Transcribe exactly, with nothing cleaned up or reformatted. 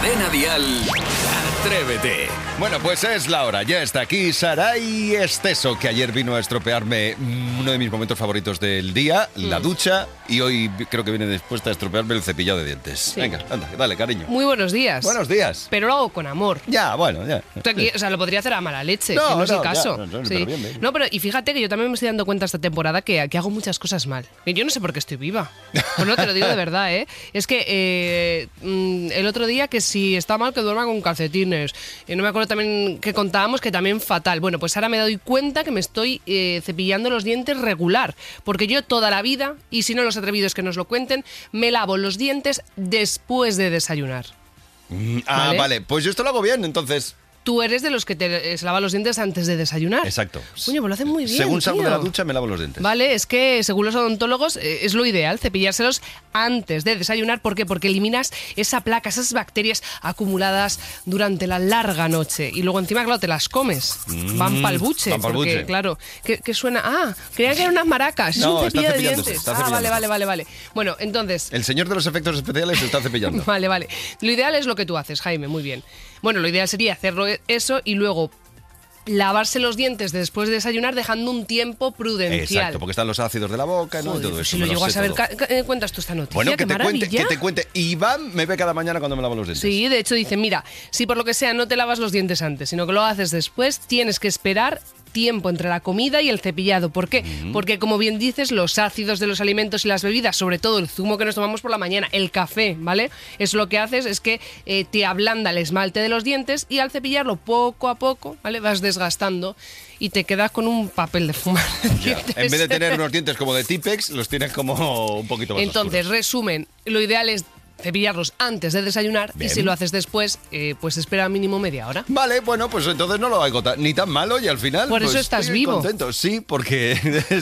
Cadena Dial, Atrévete. Bueno, pues es la hora. Ya está aquí Saray Esteso, que ayer vino a estropearme uno de mis momentos favoritos del día, mm. la ducha, y hoy creo que viene después a estropearme el cepillado de dientes. Sí. Venga, anda, dale, cariño. Muy buenos días. Buenos días. Pero lo hago con amor. Ya, bueno, ya. Aquí, o sea, lo podría hacer a mala leche, no, que no, no es el caso. Ya, no, no, sí. pero bien, bien. No, pero y fíjate que yo también me estoy dando cuenta esta temporada que, que hago muchas cosas mal. Y yo no sé por qué estoy viva. Pues no te lo digo de verdad, ¿eh? Es que eh, el otro día que si está mal que duerma con calcetines. Y no me acuerdo también que contábamos que también fatal. Bueno, pues ahora me doy cuenta que me estoy eh, cepillando los dientes regular. Porque yo toda la vida, y si no los atrevidos que nos lo cuenten, me lavo los dientes después de desayunar. Mm, ah, ¿vale? vale. Pues yo esto lo hago bien, entonces... Tú eres de los que te se lava los dientes antes de desayunar. Exacto. Coño, pues lo hacen muy bien. Según salgo tío. de la ducha, me lavo los dientes. Vale, es que según los odontólogos eh, es lo ideal, cepillárselos antes de desayunar. ¿Por qué? Porque eliminas esa placa, esas bacterias acumuladas durante la larga noche. Y luego encima, claro, te las comes. Mm, van pa'l buche. Van pa'l porque, buche. Claro, que, que suena... Ah, creía que eran unas maracas. Es no, un cepillo está de dientes. Está ah, vale, vale, vale, vale. Bueno, entonces... El señor de los efectos especiales se está cepillando. Vale, vale. Lo ideal es lo que tú haces, Jaime, muy bien. Bueno, lo ideal sería hacerlo eso y luego lavarse los dientes después de desayunar dejando un tiempo prudencial. Exacto, porque están los ácidos de la boca, ¿no? Joder, y todo eso. Si lo llego a saber, ¿qué cuentas tú esta noticia? Bueno, que ¡Qué te, cuente, maravilla! que te cuente. Iván me ve cada mañana cuando me lavo los dientes. Sí, de hecho dice, mira, si por lo que sea no te lavas los dientes antes, sino que lo haces después, tienes que esperar tiempo entre la comida y el cepillado. ¿Por qué? Mm. Porque, como bien dices, los ácidos de los alimentos y las bebidas, sobre todo el zumo que nos tomamos por la mañana, el café, ¿vale? Es lo que haces es que eh, te ablanda el esmalte de los dientes y al cepillarlo poco a poco, ¿vale? Vas desgastando y te quedas con un papel de fumar. En vez de tener unos dientes como de Tipex, los tienes como un poquito más Entonces, oscuros. resumen, lo ideal es cepillarlos antes de desayunar. Bien. Y si lo haces después, eh, pues espera mínimo media hora. Vale, bueno, pues entonces no lo hago tan, ni tan malo y al final Por pues eso estás estoy vivo. contento. Sí, porque